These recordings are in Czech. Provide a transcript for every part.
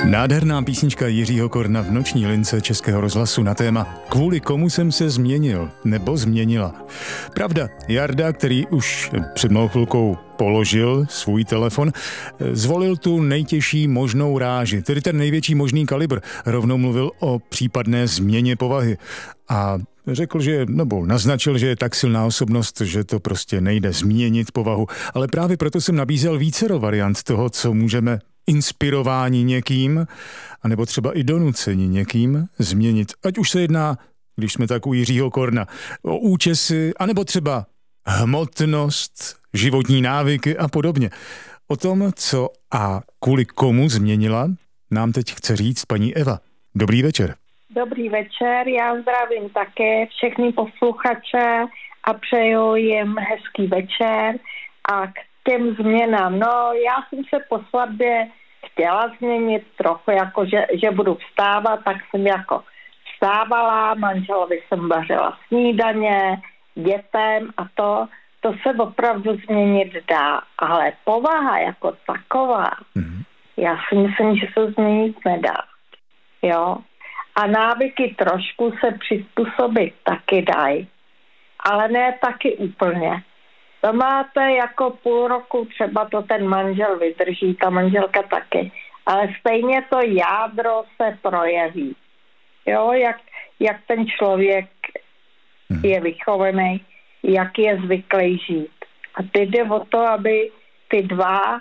Nádherná písnička Jiřího Korna v noční lince Českého rozhlasu na téma Kvůli komu jsem se změnil nebo změnila. Pravda, Jarda, který už před malou chvilkou položil svůj telefon, zvolil tu nejtěžší možnou ráži, tedy ten největší možný kalibr. Rovnou mluvil o případné změně povahy a řekl, nebo naznačil, že je tak silná osobnost, že to prostě nejde změnit povahu. Ale právě proto jsem nabízel vícero variant toho, co můžeme inspirováni někým, anebo třeba i donuceni někým změnit. Ať už se jedná, když jsme tak u Jiřího Korna, o účesy, anebo třeba hmotnost, životní návyky a podobně. O tom, co a kvůli komu změnila, nám teď chce říct paní Eva. Dobrý večer. Dobrý večer, já zdravím také všechny posluchače a přeju jim hezký večer a k těm změnám. No, já jsem se po svatbě chtěla změnit trochu, jako že budu vstávat, tak jsem jako vstávala, manželovi jsem vařila snídaně, dětem a to se opravdu změnit dá. Ale povaha jako taková, já si myslím, že se změnit nedá. Jo. A návyky trošku se přizpůsobit taky dají, ale ne taky úplně. To máte jako půl roku, třeba to ten manžel vydrží, ta manželka taky. Ale stejně to jádro se projeví. Jo, jak ten člověk je vychovaný, jak je zvyklý žít. A teď jde o to, aby ty dva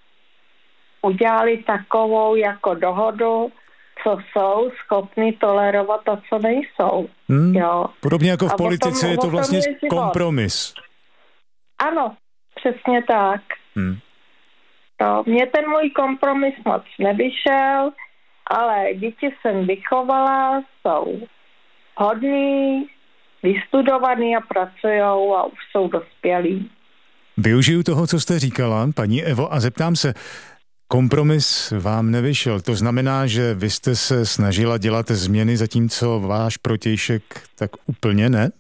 udělali takovou jako dohodu, co jsou schopni tolerovat a co nejsou. Jo. Podobně jako v politice je to vlastně kompromis. Ano, přesně tak. No, mně ten můj kompromis moc nevyšel, ale děti jsem vychovala, jsou hodní, vystudovaní a pracujou a už jsou dospělí. Využiju toho, co jste říkala, paní Evo, a zeptám se, kompromis vám nevyšel. To znamená, že vy jste se snažila dělat změny, zatímco váš protějšek tak úplně ne?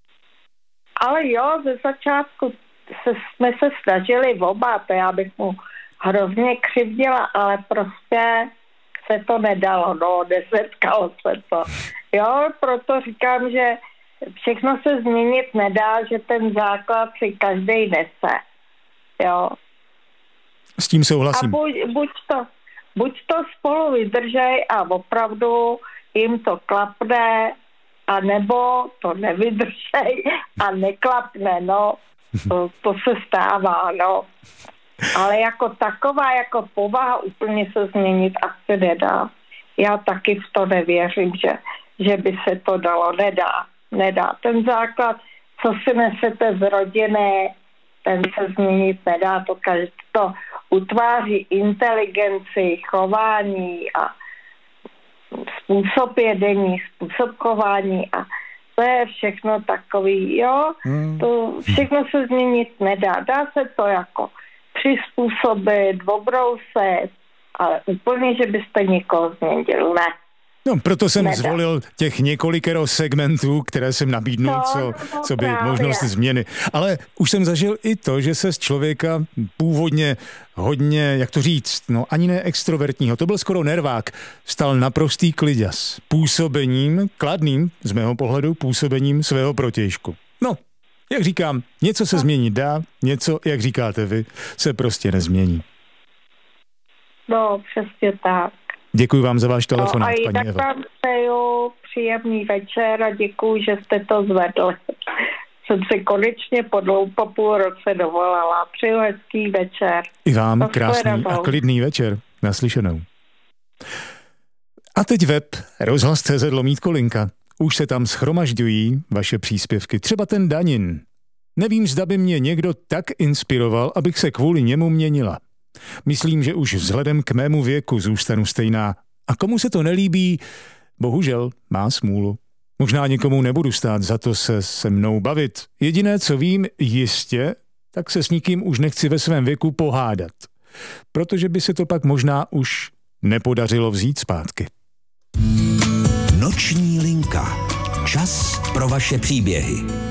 Ale jo, ze začátku jsme se snažili oba, to já bych mu hrozně křivdila, ale prostě se to nedalo, nesetkalo se to. Jo, proto říkám, že všechno se změnit nedá, že ten základ si každej nese. Jo. S tím souhlasím. A buď to spolu vydržej a opravdu jim to klapne, a nebo to nevydržej a neklapne, no. To se stává, no. Ale jako taková, jako povaha úplně se změnit asi nedá. Já taky v to nevěřím, že by se to dalo. Nedá. Ten základ, co si nesete z rodiny, ten se změnit nedá. To utváří inteligenci, chování a způsob jedení, způsob chování a to je všechno takový, jo. To všechno se změnit nedá. Dá se to jako přizpůsobit, obrouset, ale úplně, že byste někoho změnil, ne. No, proto jsem zvolil těch několikero segmentů, které jsem nabídnul, co by možnost změny. Ale už jsem zažil i to, že se z člověka původně hodně, jak to říct, ani ne extrovertního, to byl skoro nervák, stal naprostý kliďas. Působením, kladným, z mého pohledu, působením svého protějšku. No, jak říkám, něco se změnit dá, něco, jak říkáte vy, se prostě nezmění. No, přesně tak. Děkuji vám za váš telefonát, paní Eva. A jinak vám přeju příjemný večer a děkuji, že jste to zvedli. Jsem se konečně po půl roce dovolala. Přeju hezký večer. I vám krásný a klidný večer. Naslyšenou. A teď web rozhlas.cz/linka. Už se tam shromažďují vaše příspěvky. Třeba ten Danin. Nevím, zda by mě někdo tak inspiroval, abych se kvůli němu měnila. Myslím, že už vzhledem k mému věku zůstanu stejná. A komu se to nelíbí, bohužel má smůlu. Možná někomu nebudu stát za to se mnou bavit. Jediné, co vím jistě, tak se s nikým už nechci ve svém věku pohádat. Protože by se to pak možná už nepodařilo vzít zpátky. Noční linka. Čas pro vaše příběhy.